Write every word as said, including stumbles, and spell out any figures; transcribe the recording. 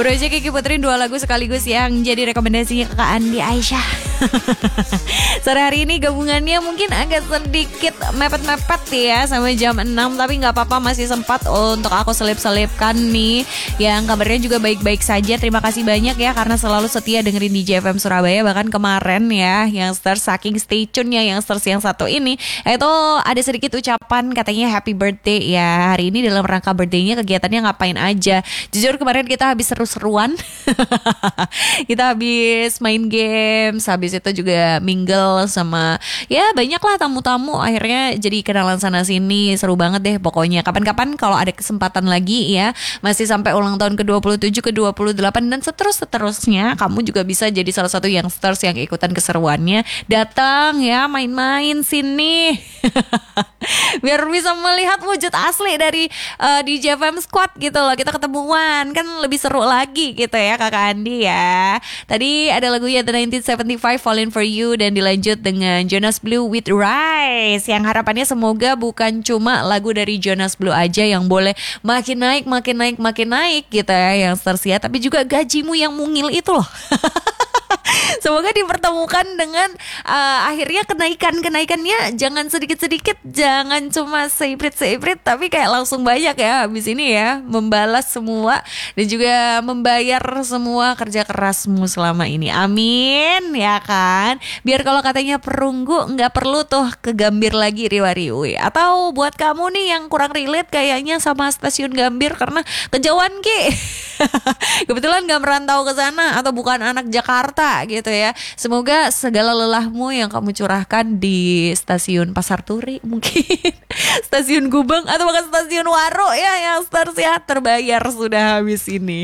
Bro Kiki Putri dua lagu sekaligus yang jadi rekomendasinya Kak Andi Aisyah. Sore hari ini gabungannya mungkin agak sedikit mepet-mepet ya sampai jam enam, tapi gak apa-apa, masih sempat untuk aku selip-selipkan nih yang kabarnya juga baik-baik saja. Terima kasih banyak ya karena selalu setia dengerin D J F M Surabaya. Bahkan kemarin ya yang stars saking stay tune-nya yang stars yang satu ini itu ada sedikit ucapan katanya happy birthday ya. Hari ini dalam rangka birthday-nya kegiatannya ngapain aja. Jujur kemarin kita habis seru-seruan. Kita habis main games, habis itu juga mingle sama ya banyak lah tamu-tamu. Akhirnya jadi kenalan sana sini, seru banget deh pokoknya. Kapan-kapan kalau ada kesempatan lagi ya, masih sampai ulang tahun ke dua puluh tujuh, ke dua puluh delapan dan seterus-seterusnya, kamu juga bisa jadi salah satu youngsters yang ikutan keseruannya. Datang ya, main-main sini. Biar bisa melihat wujud asli dari uh, D J F M Squad gitu loh. Kita ketemuan kan lebih seru lagi gitu ya Kakak Andi ya. Tadi ada lagunya The nineteen seventy-five Falling For You dan dilanjut dengan Jonas Blue with Rise, yang harapannya semoga bukan cuma lagu dari Jonas Blue aja yang boleh makin naik, makin naik, makin naik gitu ya yang tersiat, tapi juga gajimu yang mungil itu loh. Semoga dipertemukan dengan uh, akhirnya kenaikan-kenaikannya jangan sedikit-sedikit, jangan cuma seiprit-seiprit, tapi kayak langsung banyak ya habis ini ya, membalas semua dan juga membayar semua kerja kerasmu selama ini. Amin ya kan. Biar kalau katanya perunggu nggak perlu tuh ke Gambir lagi riwa-riwi. Atau buat kamu nih yang kurang relate kayaknya sama stasiun Gambir karena kejauhan Ki. Kebetulan gak merantau ke sana atau bukan anak Jakarta gitu ya. Semoga segala lelahmu yang kamu curahkan di stasiun Pasar Turi mungkin, stasiun Gubeng atau bahkan stasiun Waro ya yang stars ya terbayar sudah habis ini.